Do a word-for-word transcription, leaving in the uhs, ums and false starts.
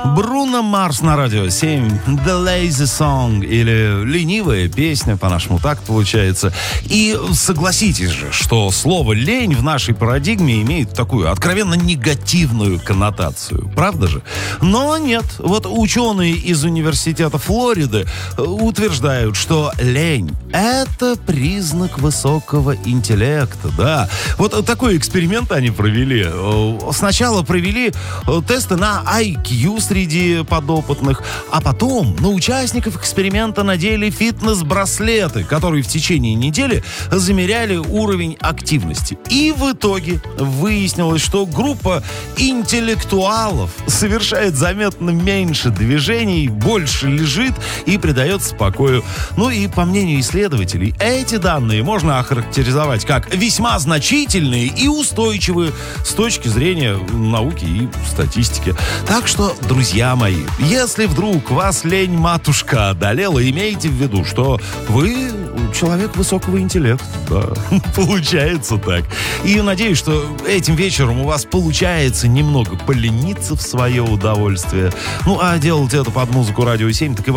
Бруно Марс на радио семь. The Lazy Song, или ленивая песня, по-нашему так получается. И согласитесь же, что слово «лень» в нашей парадигме имеет такую откровенно негативную коннотацию. Правда же? Но нет. Вот ученые из университета Флориды утверждают, что лень — это признак высокого интеллекта. Да. Вот такой эксперимент они провели. Сначала провели тесты на ай кью среди подопытных, а потом на участников эксперимента надели фитнес-браслеты, которые в течение недели замеряли уровень активности. И в итоге выяснилось, что группа интеллектуалов совершает заметно меньше движений, больше лежит и предается покою. Ну и, по мнению исследователей, эти данные можно охарактеризовать как весьма значительные и устойчивые с точки зрения науки и статистики. Так что, друзья мои, если вдруг вас лень-матушка одолела, имейте в виду, что вы человек высокого интеллекта. Да, получается так. И надеюсь, что этим вечером у вас получается немного полениться в свое удовольствие. Ну, а делать это под музыку Радио семь, так и